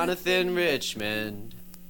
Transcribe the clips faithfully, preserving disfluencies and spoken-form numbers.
Jonathan Richmond.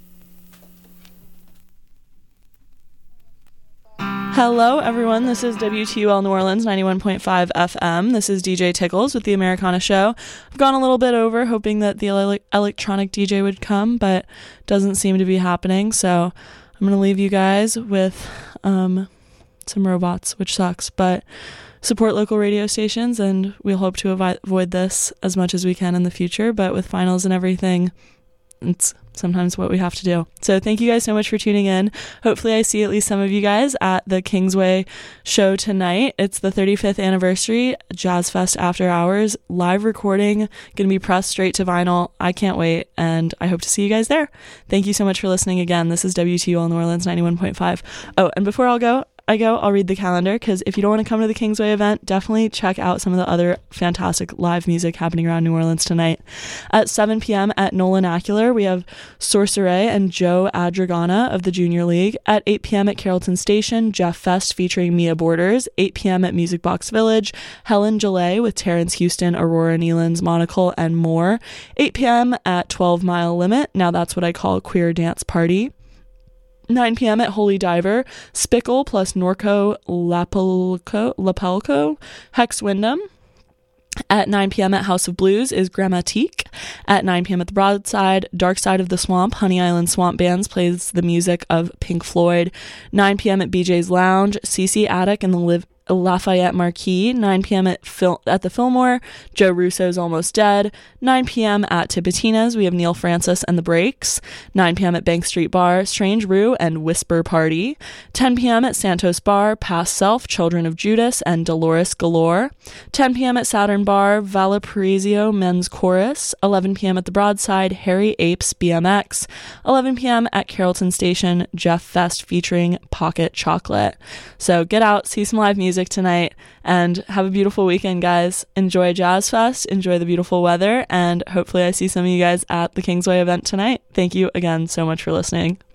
Hello, everyone. This is W T U L New Orleans ninety-one point five F M. This is D J Tickles with the Americana Show. I've gone a little bit over, hoping that the ele- electronic D J would come, but doesn't seem to be happening. So I'm going to leave you guys with um, some robots, which sucks, but support local radio stations, and we'll hope to avi- avoid this as much as we can in the future. But with finals and everything, it's sometimes what we have to do. So thank you guys so much for tuning in. Hopefully I see at least some of you guys at the Kingsway show tonight. It's the thirty-fifth anniversary Jazz Fest After Hours live recording, gonna be pressed straight to vinyl. I can't wait, and I hope to see you guys there. Thank you so much for listening again. This is W T U L New Orleans ninety-one point five. Oh, and before I'll go I go, I'll read the calendar, because if you don't want to come to the Kingsway event, definitely check out some of the other fantastic live music happening around New Orleans tonight. At seven p.m. at Nolanacular, we have Sorcerer and Joe Adragana of the Junior League. At eight p.m. at Carrollton Station, Jeff Fest featuring Mia Borders. eight p.m. at Music Box Village, Helen Gillet with Terrence Houston, Aurora Nealon's Monocle, and more. eight p.m. at twelve Mile Limit. Now that's what I call a queer dance party. nine p.m. at Holy Diver, Spickle plus Norco Lapelco, Lapelco, Hex Wyndham. At nine p.m. at House of Blues is Grammatique. At nine p.m. at the Broadside, Dark Side of the Swamp, Honey Island Swamp Bands plays the music of Pink Floyd. nine p.m. at B J's Lounge, Cece Attic and the Live Lafayette Marquee. nine p.m. at Phil- at the Fillmore, Joe Russo's Almost Dead. nine p.m. at Tipitina's, we have Neil Francis and the Breaks. nine p.m. at Bank Street Bar, Strange Rue and Whisper Party. ten p.m. at Santos Bar, Past Self, Children of Judas and Dolores Galore. ten p.m. at Saturn Bar, Valparaiso Men's Chorus. eleven p.m. at the Broadside, Harry Apes B M X. eleven p.m. at Carrollton Station, Jeff Fest featuring Pocket Chocolate. So get out, see some live music tonight, and have a beautiful weekend, guys. Enjoy Jazz Fest, enjoy the beautiful weather, and hopefully I see some of you guys at the Kingsway event tonight. Thank you again so much for listening.